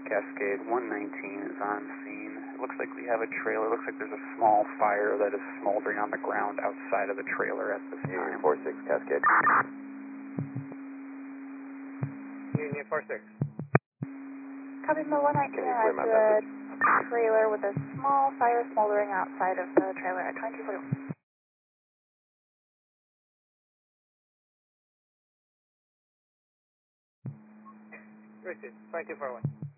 Cascade 119 is on scene. It looks like we have a trailer. It looks like there's a small fire that is smoldering on the ground outside of the trailer at this time. Union 46, Cascade. Union 46. Copy, Mill 119 Can you clear my to a trailer with a small fire smoldering outside of the trailer at 2241. Received, 2241.